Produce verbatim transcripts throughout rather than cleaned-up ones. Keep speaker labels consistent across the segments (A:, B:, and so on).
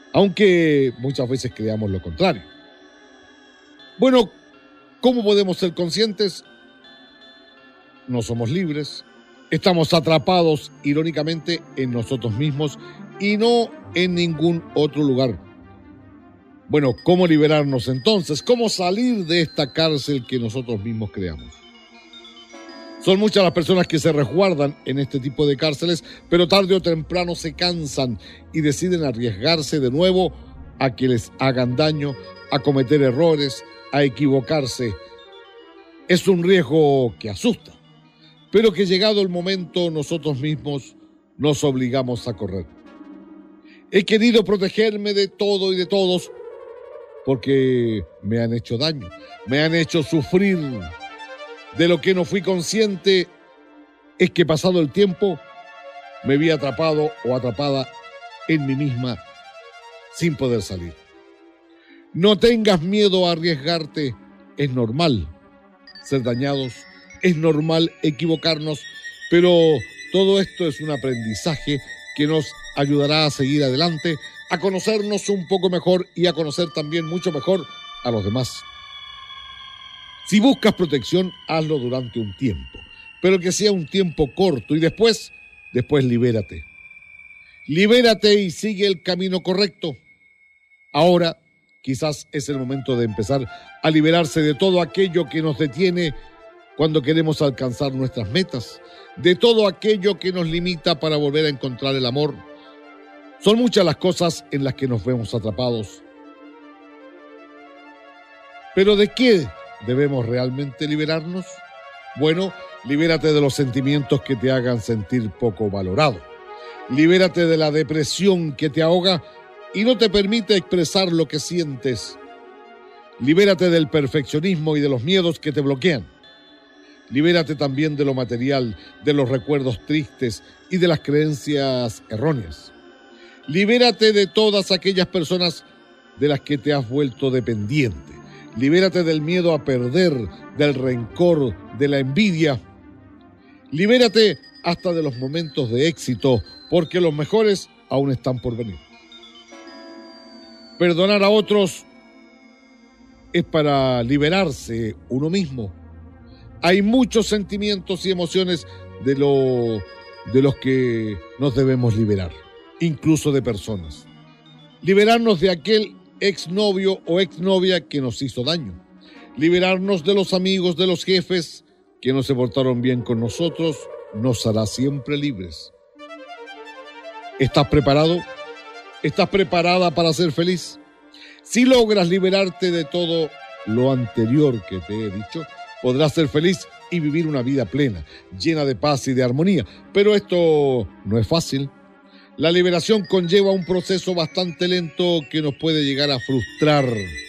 A: aunque muchas veces creamos lo contrario. Bueno, ¿cómo podemos ser conscientes? No somos libres, estamos atrapados irónicamente en nosotros mismos y no en ningún otro lugar. Bueno, ¿cómo liberarnos entonces? ¿Cómo salir de esta cárcel que nosotros mismos creamos? Son muchas las personas que se resguardan en este tipo de cárceles, pero tarde o temprano se cansan y deciden arriesgarse de nuevo a que les hagan daño, a cometer errores, a equivocarse. Es un riesgo que asusta, pero que llegado el momento nosotros mismos nos obligamos a correr. He querido protegerme de todo y de todos porque me han hecho daño, me han hecho sufrir. De lo que no fui consciente es que pasado el tiempo me vi atrapado o atrapada en mí misma sin poder salir. No tengas miedo a arriesgarte, es normal ser dañados, es normal equivocarnos, pero todo esto es un aprendizaje que nos ayudará a seguir adelante, a conocernos un poco mejor y a conocer también mucho mejor a los demás. Si buscas protección, hazlo durante un tiempo, pero que sea un tiempo corto y después, después libérate. Libérate y sigue el camino correcto. Ahora, quizás es el momento de empezar a liberarse de todo aquello que nos detiene cuando queremos alcanzar nuestras metas, de todo aquello que nos limita para volver a encontrar el amor. Son muchas las cosas en las que nos vemos atrapados. ¿Pero de qué debemos realmente liberarnos? Bueno, libérate de los sentimientos que te hagan sentir poco valorado. Libérate de la depresión que te ahoga y no te permite expresar lo que sientes. Libérate del perfeccionismo y de los miedos que te bloquean. Libérate también de lo material, de los recuerdos tristes y de las creencias erróneas. Libérate de todas aquellas personas de las que te has vuelto dependiente. Libérate del miedo a perder, del rencor, de la envidia. Libérate hasta de los momentos de éxito, porque los mejores aún están por venir. Perdonar a otros es para liberarse uno mismo. Hay muchos sentimientos y emociones de, lo, de los que nos debemos liberar, incluso de personas. Liberarnos de aquel exnovio o exnovia que nos hizo daño. Liberarnos de los amigos, de los jefes que no se portaron bien con nosotros, nos hará siempre libres. ¿Estás preparado? ¿Estás preparada para ser feliz? Si logras liberarte de todo lo anterior que te he dicho, podrás ser feliz y vivir una vida plena, llena de paz y de armonía. Pero esto no es fácil. La liberación conlleva un proceso bastante lento que nos puede llegar a frustrar.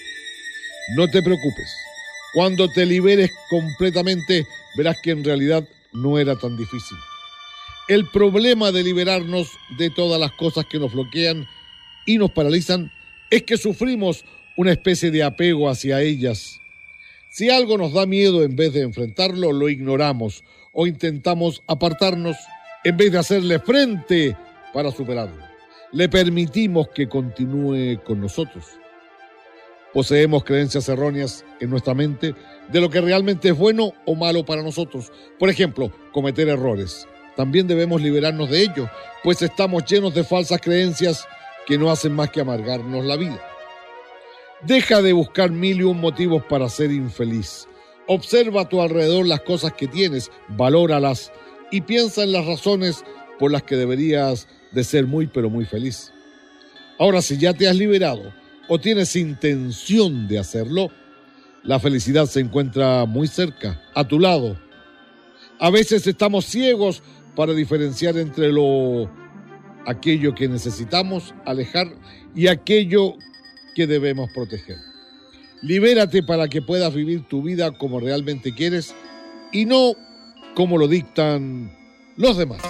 A: No te preocupes. Cuando te liberes completamente, verás que en realidad no era tan difícil. El problema de liberarnos de todas las cosas que nos bloquean y nos paralizan es que sufrimos una especie de apego hacia ellas. Si algo nos da miedo, en vez de enfrentarlo, lo ignoramos o intentamos apartarnos en vez de hacerle frente para superarlo. Le permitimos que continúe con nosotros. Poseemos creencias erróneas en nuestra mente de lo que realmente es bueno o malo para nosotros. Por ejemplo, cometer errores. También debemos liberarnos de ello, pues estamos llenos de falsas creencias que no hacen más que amargarnos la vida. Deja de buscar mil y un motivos para ser infeliz. Observa a tu alrededor las cosas que tienes, valóralas y piensa en las razones por las que deberías de ser muy pero muy feliz. Ahora, si ya te has liberado o tienes intención de hacerlo, la felicidad se encuentra muy cerca, a tu lado. A veces estamos ciegos para diferenciar entre lo aquello que necesitamos alejar y aquello que debemos proteger. Libérate para que puedas vivir tu vida como realmente quieres y no como lo dictan los demás.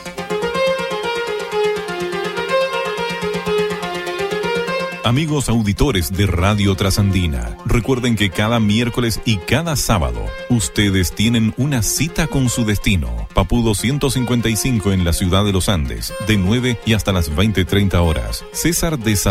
B: Amigos auditores de Radio Trasandina, recuerden que cada miércoles y cada sábado ustedes tienen una cita con su destino. Papudo ciento cincuenta y cinco en la ciudad de los Andes, de nueve y hasta las veinte treinta horas. César de